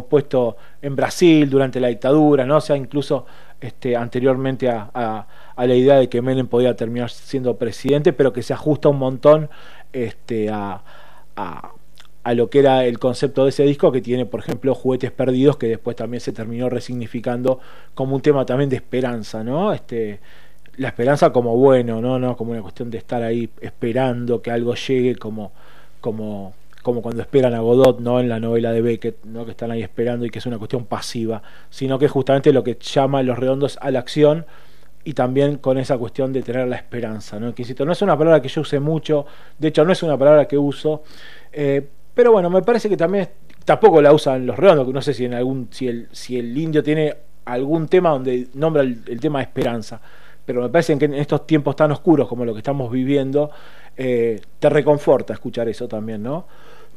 puesto en Brasil durante la dictadura, ¿no? O sea, incluso anteriormente a la idea de que Menem podía terminar siendo presidente, pero que se ajusta un montón a, a lo que era el concepto de ese disco, que tiene, por ejemplo, Juguetes Perdidos, que después también se terminó resignificando como un tema también de esperanza, ¿no? La esperanza como bueno, no como una cuestión de estar ahí esperando que algo llegue, como cuando esperan a Godot, ¿no? En la novela de Beckett, ¿no? Que están ahí esperando y que es una cuestión pasiva, sino que justamente lo que llama a Los Redondos a la acción, y también con esa cuestión de tener la esperanza, ¿no? Que insisto, no es una palabra que yo use mucho, de hecho no es una palabra que uso, pero bueno, me parece que también tampoco la usan Los Redondos. No sé si si el Indio tiene algún tema donde nombra el tema de esperanza, pero me parece que en estos tiempos tan oscuros como lo que estamos viviendo, te reconforta escuchar eso también, ¿no?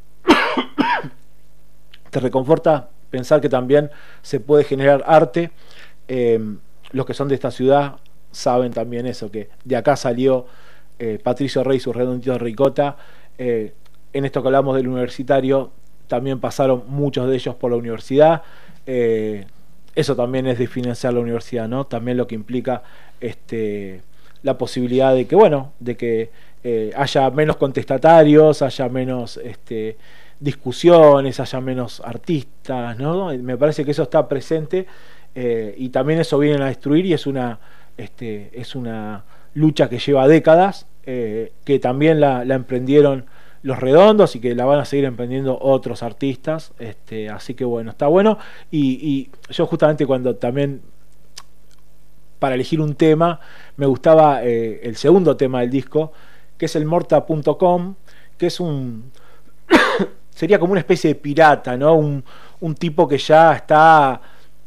Te reconforta pensar que también se puede generar arte. Los que son de esta ciudad saben también eso, que de acá salió Patricio Rey y sus Redonditos de Ricota. En esto que hablamos del universitario, también pasaron muchos de ellos por la universidad. Eso también es de financiar la universidad, ¿no? También lo que implica la posibilidad de que, bueno, de que haya menos contestatarios, haya menos discusiones, haya menos artistas, ¿no? Me parece que eso está presente, y también eso vienen a destruir, y es una lucha que lleva décadas, que también la emprendieron Los Redondos y que la van a seguir emprendiendo otros artistas, así que bueno, está bueno. Y yo justamente cuando también, para elegir un tema, me gustaba el segundo tema del disco, que es el Morta.com, que es sería como una especie de pirata, ¿no? Un tipo que ya está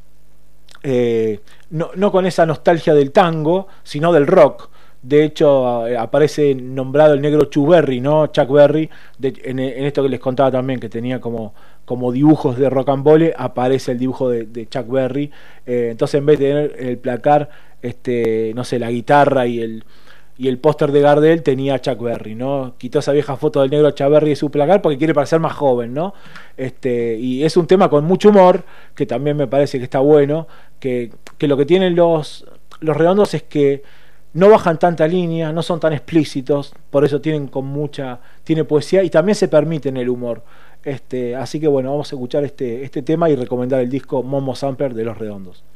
no con esa nostalgia del tango, sino del rock. De hecho, aparece nombrado el negro Chuck Berry, ¿no? Chuck Berry, en esto que les contaba también, que tenía como dibujos de rocambole, aparece el dibujo de Chuck Berry. Entonces, en vez de tener el placar, no sé, la guitarra y el póster de Gardel, tenía Chuck Berry, ¿no? Quitó esa vieja foto del negro Chuck Berry de su placar porque quiere parecer más joven, ¿no? Y es un tema con mucho humor, que también me parece que está bueno, que lo que tienen los Redondos es que no bajan tanta línea, no son tan explícitos, por eso tiene poesía y también se permiten el humor. Así que bueno, vamos a escuchar este tema y recomendar el disco Momo Sampler de Los Redondos.